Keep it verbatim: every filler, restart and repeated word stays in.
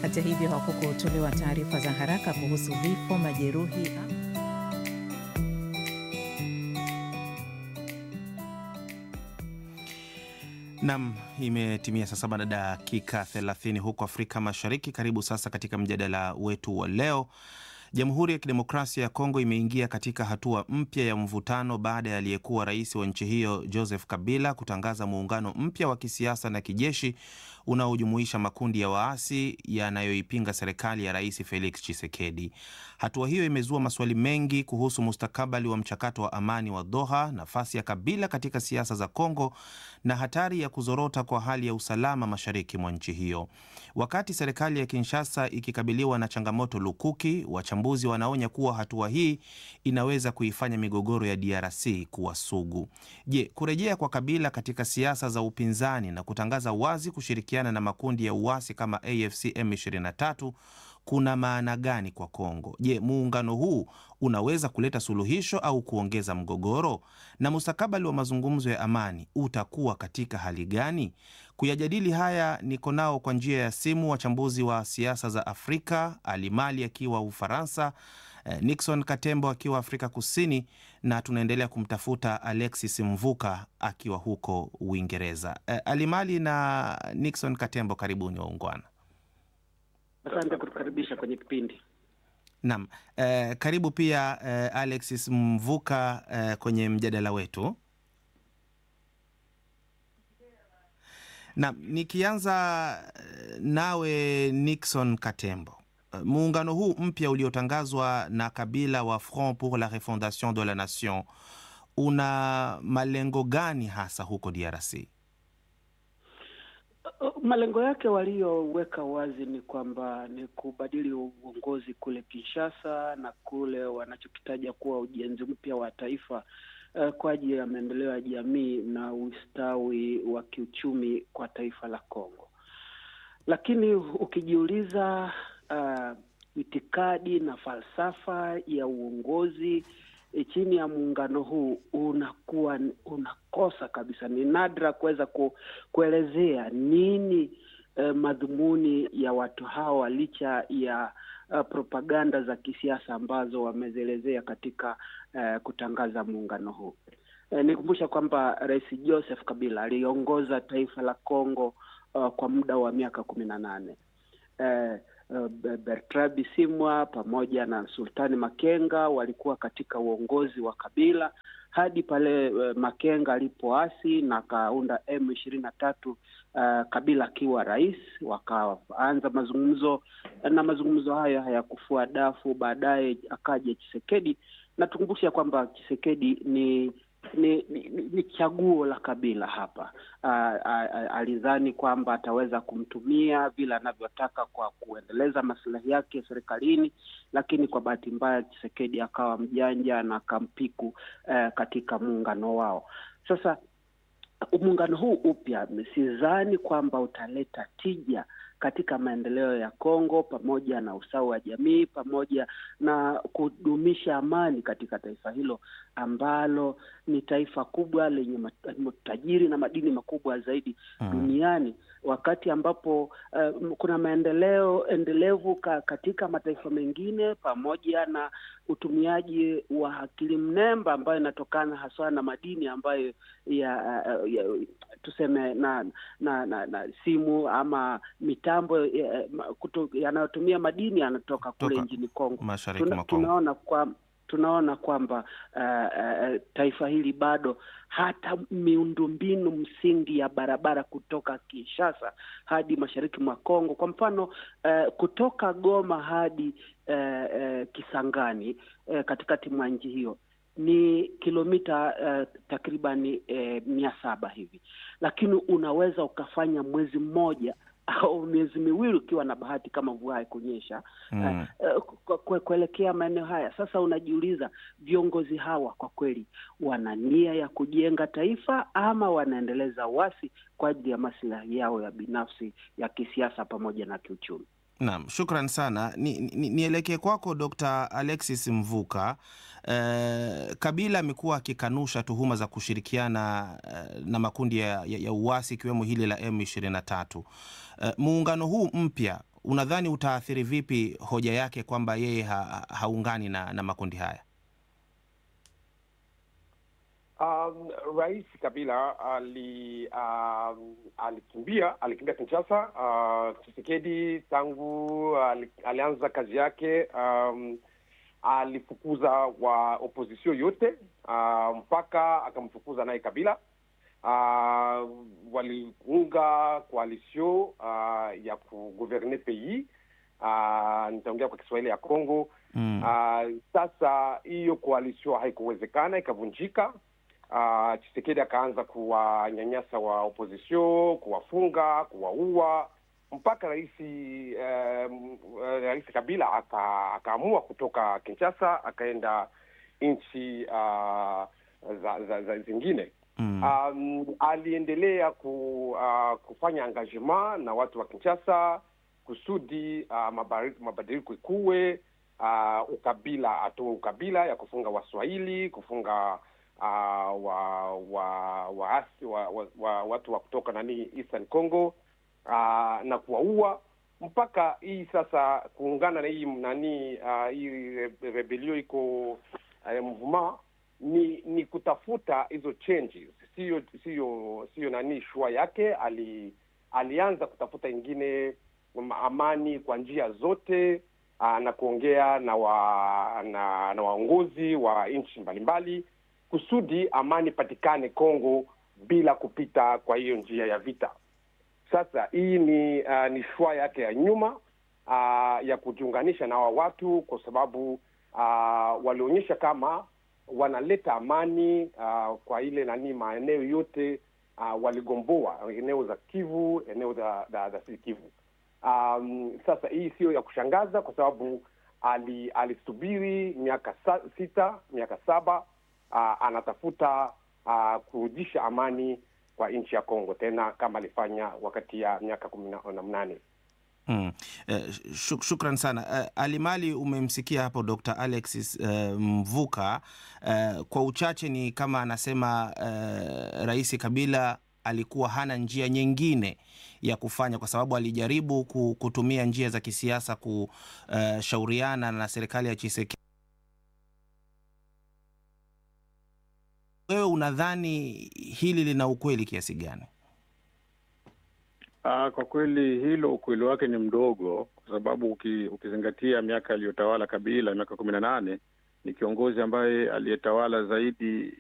Hata hivyo, hakukutolewa taarifa za haraka kuhusu vifo, majeruhi. Nam, imetimia saa saba na dakika thelathini huko Afrika Mashariki. Karibu sasa katika mjadala wetu wa leo. Jamhuri ya Kidemokrasia ya Kongo imeingia katika hatua mpya ya mvutano baada ya aliyekuwa rais wa nchi hiyo Joseph Kabila kutangaza muungano mpya wa kisiasa na kijeshi unaojumuisha makundi ya waasi yanayoipinga serikali ya Rais Felix Tshisekedi. Hatua hiyo imezua maswali mengi kuhusu mustakabali wa mchakato wa amani wa Doha, nafasi ya Kabila katika siasa za Kongo na hatari ya kuzorota kwa hali ya usalama mashariki mwa nchi hiyo. Wakati serikali ya Kinshasa ikikabiliwa na changamoto lukuki, wachambuzi wanaonya kuwa hatua hii inaweza kuifanya migogoro ya D R C kuwa sugu. Je, kurejea kwa Kabila katika siasa za upinzani na kutangaza wazi kushirikiana na makundi ya uasi kama A F C M ishirini na tatu kuna maana gani kwa Kongo? Je, muungano huu unaweza kuleta suluhisho au kuongeza mgogoro? Na mustakabali wa mazungumzo ya amani utakuwa katika hali gani? Kuyajadili haya niko nao kwa njia ya simu wachambuzi wa siasa za Afrika, Ali Mali akiwa Ufaransa, Nixon Katembo akiwa Afrika Kusini, na tunaendelea kumtafuta Alexis Mvuka akiwa huko Uingereza. Ali Mali na Nixon Katembo, karibuni waungwana. Asante kutukaribisha kwenye kipindi. Naam, eh, karibu pia eh, Alexis Mvuka eh, kwenye mjadala wetu. Naam, nikianza nawe Nixon Katembo. Muungano huu mpya uliotangazwa na Kabila wa Front pour la Refondation de la Nation una malengo gani hasa huko D R C? Malengo yake walioweka wazi ni kwamba ni kubadili uongozi kule Kinshasa na kule wanachokitaja kuwa ujenzi mpya wa taifa uh, kwa ajili ya maendeleo ya jamii na ustawi wa kiuchumi kwa taifa la Kongo. Lakini ukijiuliza uh, itikadi na falsafa ya uongozi E, chini ya muungano huu unakuwa unakosa kabisa. Ni nadra kuweza ku, kuelezea nini eh, madhumuni ya watu hawa licha ya uh, propaganda za kisiasa ambazo wamezielezea katika uh, kutangaza muungano huu. E, nikumbusha kwamba Rais Joseph Kabila aliongoza taifa la Kongo uh, kwa muda wa miaka kumi na nane. Eh, Bertrand Bisimwa pamoja na Sultani Makenga walikuwa katika uongozi wa Kabila hadi pale uh, Makenga alipoasi na kaunda M ishirini na tatu, uh, Kabila akiwa rais, wakaanza mazungumzo na mazungumzo hayo hayakufua dafu. Baadaye akaja Tshisekedi, na tukumbusha kwamba Tshisekedi ni Ni, ni, ni chaguo la Kabila hapa. Alidhani kwamba ataweza kumtumia vile anavyotaka kwa kuendeleza maslahi yake serikalini, lakini kwa bahati mbaya Tshisekedi akawa mjanja na akampiku uh, katika muungano wao. Sasa muungano huu upya sidhani kwamba utaleta tija katika maendeleo ya Kongo pamoja na usawa wa jamii pamoja na kudumisha amani katika taifa hilo ambalo ni taifa kubwa lenye matajiri na madini makubwa zaidi hmm. duniani, wakati ambapo uh, kuna maendeleo endelevu ka, katika mataifa mengine pamoja na utumiaji wa akili mnemba ambayo inatokana hasa na madini ambayo ya, uh, ya tuseme na na, na na simu ama mitambo yanayotumia madini yanatoka kule nchini Kongo. Tuna, tunaona kwa tunaona kwamba uh, uh, taifa hili bado hata miundombinu msingi ya barabara kutoka Kinshasa hadi mashariki mwa Kongo, kwa mfano uh, kutoka Goma hadi uh, uh, Kisangani uh, katikati mwa nchi hiyo ni kilomita uh, takribani uh, mia saba hivi, lakini unaweza ukafanya mwezi mmoja au miezi miwili ukiwa na bahati kama mvua haikunyesha mm. uh, kuelekea maeneo haya. Sasa unajiuliza viongozi hawa kwa kweli wana nia ya kujenga taifa ama wanaendeleza uasi kwa ajili ya maslahi yao ya binafsi ya kisiasa pamoja na kiuchumi? Naam, shukran sana. Ni, ni, nielekee kwako Doctor Alexis Mvuka. Uh, Kabila amekuwa akikanusha tuhuma za kushirikiana uh, na makundi ya, ya, ya uasi ikiwemo hili la M ishirini na tatu. Uh, muungano huu mpya unadhani utaathiri vipi hoja yake kwamba yeye ha, haungani na, na makundi haya? Um, Rais Kabila ali um, alikimbia alikimbia Kinshasa. Uh, Tshisekedi tangu ali, alianza kazi yake um, alifukuza wa opposition yote uh, mpaka akamfukuza naye Kabila. Uh, waliunga coalition uh, ya kugouverne pays. Uh, nitaongea kwa Kiswahili ya Kongo. Mm. Uh, sasa hiyo coalition haikuwezekana, ikavunjika. Uh, Tshisekedi akaanza kuwanyanyasa wa opposition, kuwafunga, kuwaua, mpaka rais um, rais Kabila aka, akaamua kutoka Kinshasa akaenda nchi uh, za, za, za zingine. Mm. Um, aliendelea ku, uh, kufanya engagement na watu wa Kinshasa kusudi uh, mabadiliko ikuwe, uh, ukabila atoe ukabila ya kufunga Waswahili, kufunga uh, wa, wa, wa, wa, wa, wa watu wa kutoka nani Eastern Congo, uh, na kuwaua, mpaka hii sasa kuungana na hii nani uh, hii rebellion iko uh, movement ni ni kutafuta hizo changes. Sio sio sio nani shua yake, ali alianza kutafuta ingine amani kwa njia zote, aa, na kuongea na wa na, na waongozi wa nchi mbalimbali kusudi amani patikane Kongo bila kupita kwa hiyo njia ya vita. Sasa hii ni uh, ni shua yake ya nyuma uh, ya kujiunganisha na wa watu, kwa sababu uh, walionyesha kama wanaleta amani uh, kwa ile nani maeneo yote uh, waligomboa, eneo za Kivu, eneo za za, za Kivu. Um, sasa hii sio ya kushangaza, kwa sababu ali alisubiri miaka sa, sita, miaka saba uh, anatafuta uh, kurudisha amani kwa nchi ya Kongo, tena kama alifanya wakati ya miaka kumi na nane. Mm. Uh, shuk shukran sana. Uh, Alimali, umemsikia hapo Doctor Alexis uh, Mvuka. Uh, kwa uchache ni kama anasema uh, Rais Kabila alikuwa hana njia nyingine ya kufanya, kwa sababu alijaribu kutumia njia za kisiasa kushauriana na serikali ya Tshisekedi. Wewe unadhani hili lina ukweli kiasi gani? Uh, kwa kweli hilo ukweli wake ni mdogo, kwa sababu uki, ukizingatia miaka aliyotawala Kabila, miaka kumi na nane, ni kiongozi ambaye aliyetawala zaidi